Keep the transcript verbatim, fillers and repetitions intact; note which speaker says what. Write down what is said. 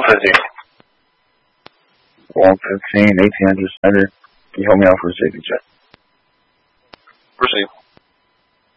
Speaker 1: fifteen.
Speaker 2: one fifteen, eighteen hundred center. Can you hold me out for a safety check?
Speaker 1: Proceed.